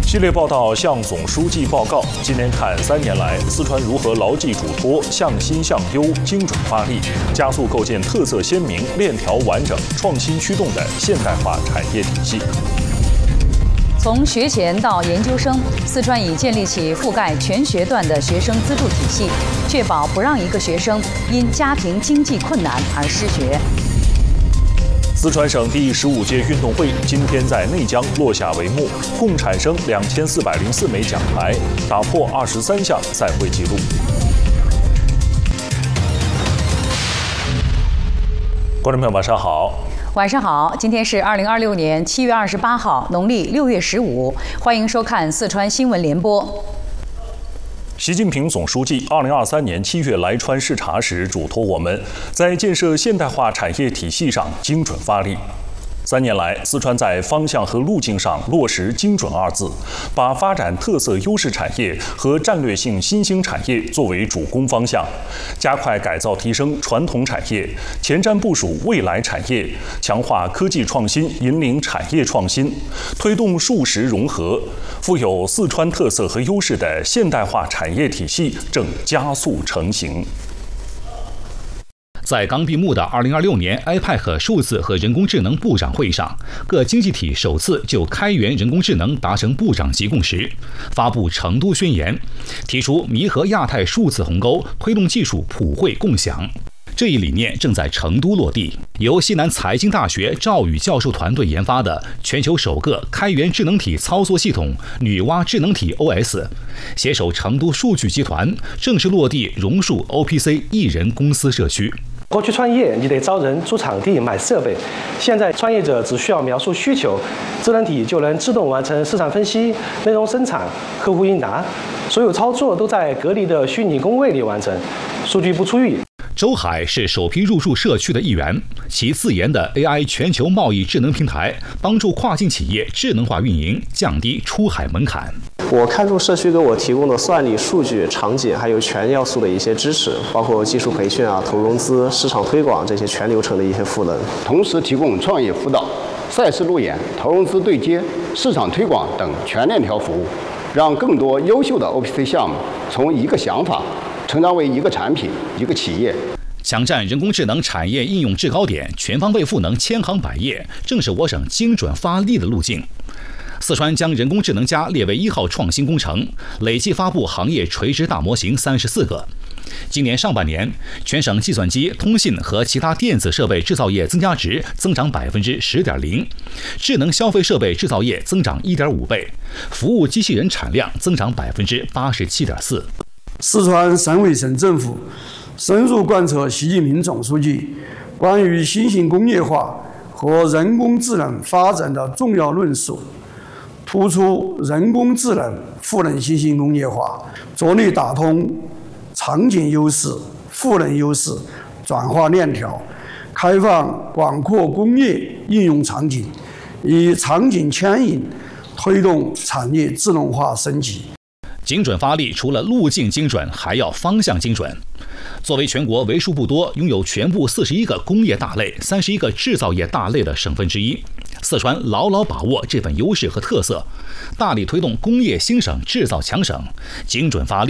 系列报道向总书记报告。今年看3年来，四川如何牢记嘱托，向新向优，精准发力，加速构建特色鲜明、链条完整、创新驱动的现代化产业体系。 从学前到研究生，四川已建立起覆盖全学段的学生资助体系，确保不让一个学生因家庭经济困难而失学。 四川省第15届运动会今天在内江落下帷幕，共产生2404枚奖牌，打破23项赛会纪录。观众朋友，晚上好。 晚上好，今天是2026年7月28号，农历6月15，欢迎收看四川新闻联播。 习近平总书记2023年7月来川视察时嘱托我们，在建设现代化产业体系上精准发力。3年来，四川在方向和路径上落实“精准”2字，把发展特色优势产业和战略性新兴产业作为主攻方向，加快改造提升传统产业，前瞻部署未来产业，强化科技创新，引领产业创新，推动数实融合，富有四川特色和优势的现代化产业体系正加速成型。 在刚闭幕的2026年 IPEC 数字和人工智能部长会议上，各经济体首次就开源人工智能达成部长级共识，发布成都宣言，提出弥合亚太数字鸿沟，推动技术普惠共享。这一理念正在成都落地。由西南财经大学赵宇教授团队研发的全球首个开源智能体操作系统女娲智能体 OS， 携手成都数据集团正式落地榕树 OPC 一人公司社区。 过去创业你得招人、租场地、买设备，现在创业者只需要描述需求，智能体就能自动完成市场分析、内容生产、客户应答，所有操作都在隔离的虚拟工位里完成，数据不出域。 周海是首批入驻社区的一员，其自研的 AI 全球贸易智能平台，帮助跨境企业智能化运营，降低出海门槛。 我看中社区给我提供的算力、数据、场景，还有全要素的一些支持，包括技术培训投融资、市场推广这些全流程的一些赋能。 同时提供创业辅导、赛事路演、投融资对接、市场推广等全链条服务，让更多优秀的 OPC 项目从一个想法成长为一个产品、一个企业。 抢占人工智能产业应用制高点，全方位赋能千行百业，正是我省精准发力的路径。四川将人工智能+列为1号创新工程，累计发布行业垂直大模型34个。今年上半年，全省计算机、通信和其他电子设备制造业增加值增长10.0%，智能消费设备制造业增长1.5倍，服务机器人产量增长87.4%。 四川省委省政府深入贯彻习近平总书记关于新型工业化和人工智能发展的重要论述，突出人工智能赋能新型工业化，着力打通场景优势、赋能优势，转化链条，开放广阔工业应用场景，以场景牵引推动产业智能化升级。 精准发力除了路径精准，还要方向精准。作为全国为数不多拥有全部41个工业大类、31个制造业大类的省份之一，四川牢牢把握这份优势和特色，大力推动工业兴省、制造强省，精准发力